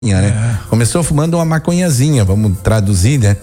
né? Começou fumando uma maconhazinha, vamos traduzir, né?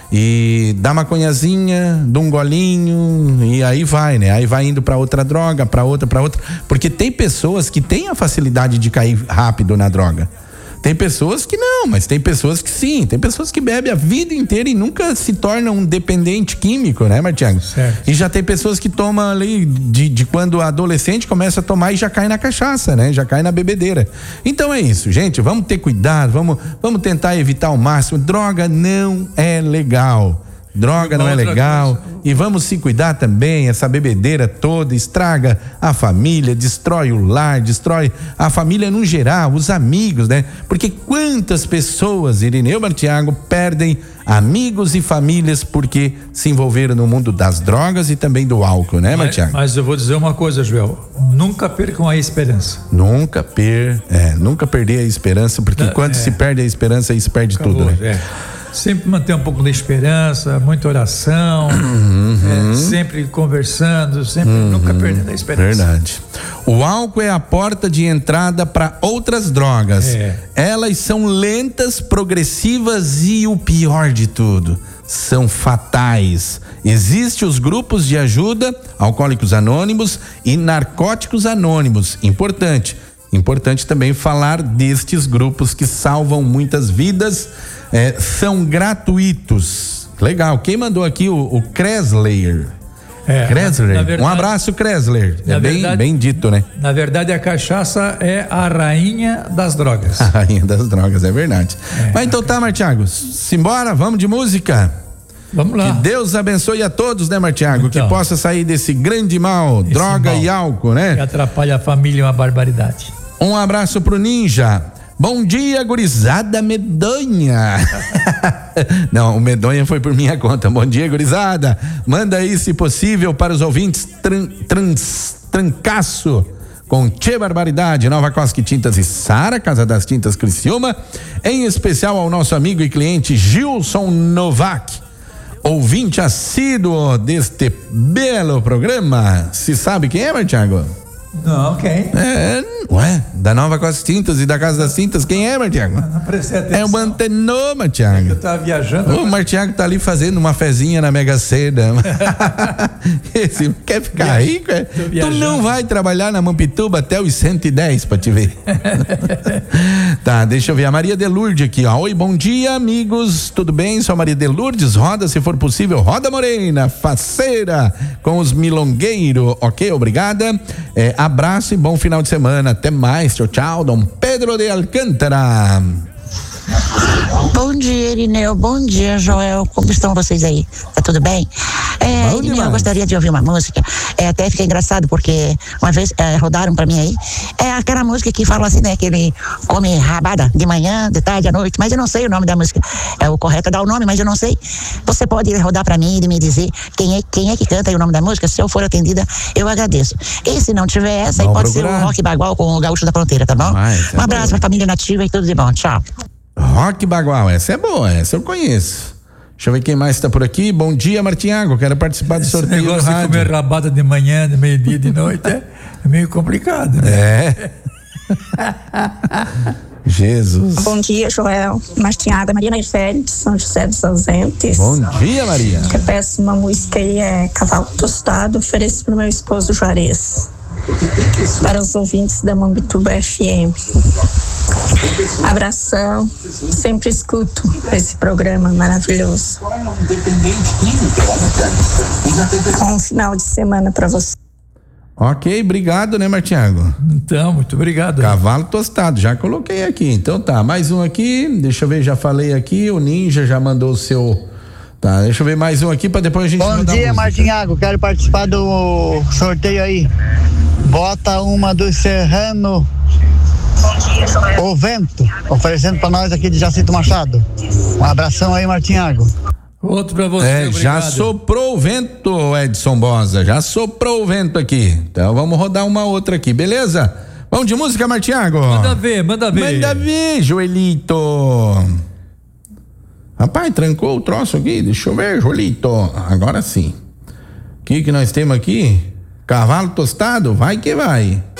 E da maconhazinha, de um golinho, e aí vai, né? Aí vai indo pra outra droga, pra outra, porque tem pessoas que têm a facilidade de cair rápido na droga. Tem pessoas que não, mas tem pessoas que sim. Tem pessoas que bebem a vida inteira e nunca se tornam um dependente químico, né, Martiago? Certo. E já tem pessoas que tomam ali de quando adolescente começa a tomar e já cai na cachaça, né? Já cai na bebedeira. Então é isso, gente. Vamos ter cuidado, vamos tentar evitar ao máximo. Droga não é legal. Droga não é legal. E vamos se cuidar também. Essa bebedeira toda estraga a família, destrói o lar, destrói a família no geral, os amigos, né? Porque quantas pessoas, Irineu Martiago, perdem amigos e famílias porque se envolveram no mundo das drogas e também do álcool, né, Martiago? Mas eu vou dizer uma coisa, Joel. Nunca percam a esperança. Nunca perder a esperança, porque quando se perde a esperança, aí se perde tudo, né? Sempre manter um pouco de esperança, muita oração, sempre conversando, sempre nunca perdendo a esperança. Verdade. O álcool é a porta de entrada para outras drogas. Elas são lentas, progressivas e o pior de tudo, são fatais. Existem os grupos de ajuda, Alcoólicos Anônimos e Narcóticos Anônimos. Importante também falar destes grupos que salvam muitas vidas. São gratuitos. Legal. Quem mandou aqui o Kresler? Kresler. Verdade, um abraço, Kresler. Bem dito, né? Na verdade, a cachaça é a rainha das drogas. A rainha das drogas, é verdade. Mas então tá, Martiago. Simbora, vamos de música? Vamos lá. Que Deus abençoe a todos, né, Martiago? Então, que possa sair desse grande mal, droga e álcool, né? Que atrapalha a família, uma barbaridade. Um abraço pro Ninja. Bom dia, gurizada medonha. Não, o medonha foi por minha conta. Bom dia, gurizada. Manda aí, se possível, para os ouvintes Trancaço com Tchê Barbaridade, Nova Cosque Tintas e Sara, Casa das Tintas Criciúma, em especial ao nosso amigo e cliente Gilson Novak, ouvinte assíduo deste belo programa. Se sabe quem é, Martiago? Não, quem? Da Nova Cosque Tintas e da Casa das Tintas, quem é, Martiago? Não prestei atenção. É o Mantenô, Martiago. Eu tava viajando. O Martiago tá ali fazendo uma fezinha na Mega Sena. Esse quer ficar rico? Tu não vai trabalhar na Mampituba até os 110 pra te ver. Tá, deixa eu ver. A Maria de Lourdes aqui, ó. Oi, bom dia, amigos. Tudo bem? Sou a Maria de Lourdes. Roda, se for possível, roda morena, faceira, com os milongueiros. Ok, obrigada. Abraço e bom final de semana. Até mais. Tchau, tchau. Dom Pedro de Alcântara. Bom dia, Irineu. Bom dia, Joel. Como estão vocês aí? Tá tudo bem? Irineu, eu gostaria de ouvir uma música. Até fica engraçado porque uma vez rodaram pra mim aí. É aquela música que fala assim, né? Que ele come rabada de manhã, de tarde, à noite. Mas eu não sei o nome da música. É o correto dar o nome, mas eu não sei. Você pode rodar pra mim e me dizer quem é que canta aí o nome da música? Se eu for atendida, eu agradeço. E se não tiver essa, aí pode ser o Rock Bagual com o Gaúcho da Fronteira, tá bom? Um abraço pra família nativa e tudo de bom. Tchau. Rock Bagual, essa é boa, essa eu conheço. Deixa eu ver quem mais está por aqui. Bom dia, Martiago, quero participar do sorteio do rádio. Esse negócio de comer rabada de manhã, de meio-dia, de noite é meio complicado, né? Jesus. Bom dia, Joel. Martinhada, Maria Neifere, de São José dos Ausentes. Bom dia, Maria. Eu peço uma música aí, Cavalo Tostado, ofereço pro meu esposo Juarez. Para os ouvintes da Mampituba FM. Abração, sempre escuto esse programa maravilhoso. Bom final de semana para você. Ok, obrigado, né, Martiago? Então, muito obrigado. Cavalo Tostado, já coloquei aqui. Então tá, mais um aqui, deixa eu ver, já falei aqui, o Ninja já mandou o seu. Tá, deixa eu ver mais um aqui pra depois a gente Bom dia, Martinhago, quero participar do sorteio aí. Bota uma do Serrano O Vento, oferecendo pra nós aqui de Jacinto Machado. Um abração aí, Martinhago. Outro pra você, já soprou o vento, Edson Bosa, já soprou o vento aqui. Então vamos rodar uma outra aqui, beleza? Vamos de música, Martinhago? Manda ver. Manda ver, Joelito. Rapaz, trancou o troço aqui, deixa eu ver, Joelito. Agora sim. O que nós temos aqui? Cavalo Tostado, vai que vai.